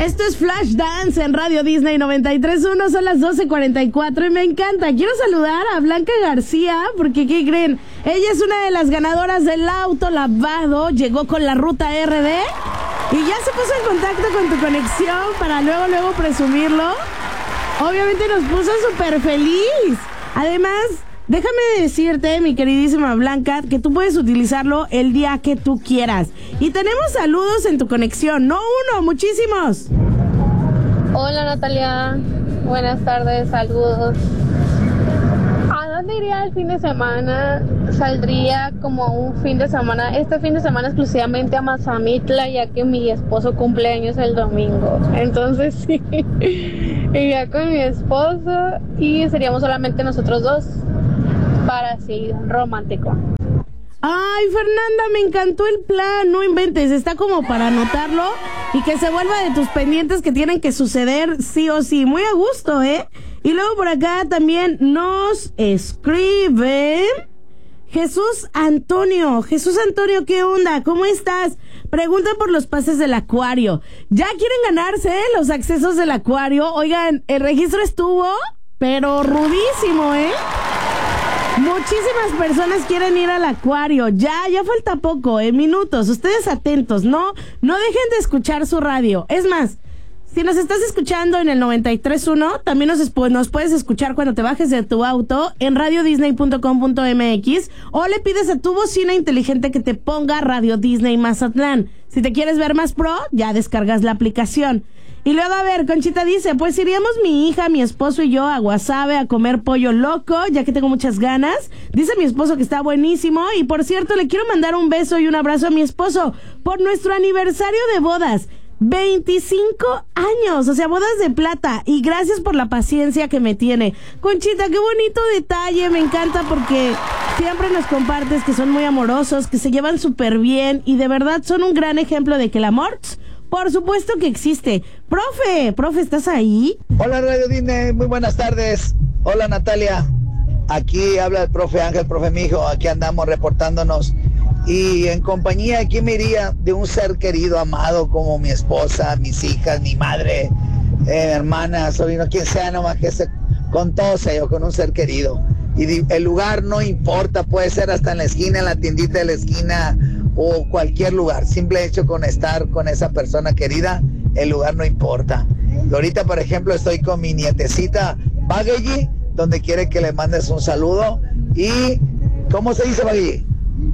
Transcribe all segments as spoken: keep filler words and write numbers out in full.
Esto es Flashdance en Radio Disney noventa y tres punto uno, son las doce cuarenta y cuatro y me encanta. Quiero saludar a Blanca García porque, ¿qué creen? Ella es una de las ganadoras del auto lavado, llegó con la ruta R D y ya se puso en contacto con tu conexión para luego, luego presumirlo. Obviamente nos puso súper feliz. Además, déjame decirte, mi queridísima Blanca, que tú puedes utilizarlo el día que tú quieras. Y tenemos saludos en tu conexión, no uno, muchísimos. Hola Natalia, buenas tardes, saludos. ¿A dónde iría el fin de semana? Saldría como un fin de semana, este fin de semana exclusivamente a Mazamitla, ya que mi esposo cumple años el domingo. Entonces sí, iría con mi esposo y seríamos solamente nosotros dos para así, romántico. Ay, Fernanda, me encantó el plan, no inventes, está como para anotarlo y que se vuelva de tus pendientes que tienen que suceder sí o sí, muy a gusto, ¿eh? Y luego por acá también nos escribe Jesús Antonio. Jesús Antonio, ¿qué onda? ¿Cómo estás? Pregunta por los pases del acuario. ¿Ya quieren ganarse eh, los accesos del acuario? Oigan, el registro estuvo, pero rudísimo, ¿eh? Muchísimas personas quieren ir al acuario. Ya, ya falta poco, en minutos. Ustedes atentos, no, no dejen de escuchar su radio. Es más, si nos estás escuchando en el noventa y tres punto uno, también nos, nos puedes escuchar cuando te bajes de tu auto en radio disney punto com punto m x o le pides a tu bocina inteligente que te ponga Radio Disney Mazatlán. Si te quieres ver más pro, ya descargas la aplicación. Y luego, a ver, Conchita dice, pues iríamos mi hija, mi esposo y yo a Guasave a comer pollo loco, ya que tengo muchas ganas. Dice mi esposo que está buenísimo. Y por cierto, le quiero mandar un beso y un abrazo a mi esposo por nuestro aniversario de bodas. veinticinco años, o sea, bodas de plata. Y gracias por la paciencia que me tiene. Conchita, qué bonito detalle, me encanta porque siempre nos compartes que son muy amorosos, que se llevan súper bien y de verdad son un gran ejemplo de que el amor... por supuesto que existe. Profe, profe, ¿estás ahí? Hola Radio Disney, muy buenas tardes. Hola Natalia, aquí habla el profe Ángel, profe mijo, aquí andamos reportándonos. Y en compañía, ¿quién me iría de un ser querido, amado como mi esposa, mis hijas, mi madre, eh, hermana, sobrino, quien sea, nomás que se, con todos ellos, con un ser querido? Y el lugar no importa, puede ser hasta en la esquina, en la tiendita de la esquina o cualquier lugar. Simple hecho con estar con esa persona querida, el lugar no importa. Y ahorita, por ejemplo, estoy con mi nietecita Baggy, donde quiere que le mandes un saludo. Y, ¿cómo se dice Baggy?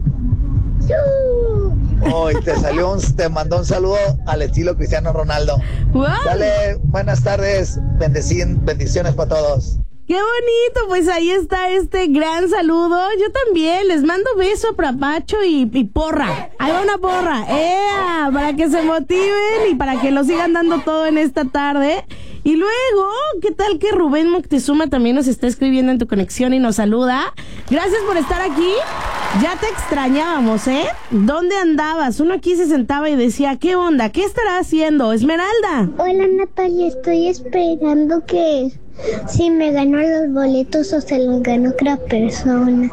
Hoy te salió un, te mandó un saludo al estilo Cristiano Ronaldo. Wow. Dale, buenas tardes, bendición, bendiciones para todos. ¡Qué bonito! Pues ahí está este gran saludo. Yo también les mando beso, papacho y, y porra. Ahí va una porra. ¡Ea! Para que se motiven y para que lo sigan dando todo en esta tarde. Y luego, ¿qué tal que Rubén Moctezuma también nos está escribiendo en tu conexión y nos saluda? Gracias por estar aquí. Ya te extrañábamos, ¿eh? ¿Dónde andabas? Uno aquí se sentaba y decía, ¿qué onda? ¿Qué estará haciendo? Esmeralda. Hola Natalia, estoy esperando que si me gano los boletos o se los gano otra persona.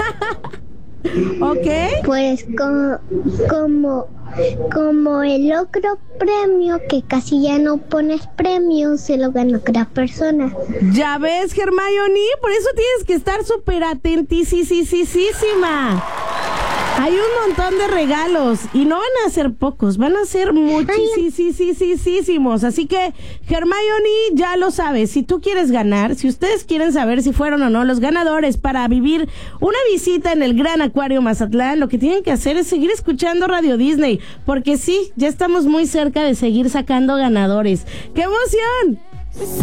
Ok. Pues como, como, como el otro premio que casi ya no pones premio, se lo gana otra persona. Ya ves, Hermione, por eso tienes que estar súper atentísima. Hay un montón de regalos y no van a ser pocos, van a ser muchísimos. Así que, Hermione, ya lo sabes, si tú quieres ganar, si ustedes quieren saber si fueron o no los ganadores para vivir una visita en el Gran Acuario Mazatlán, lo que tienen que hacer es seguir escuchando Radio Disney, porque sí, ya estamos muy cerca de seguir sacando ganadores. ¡Qué emoción!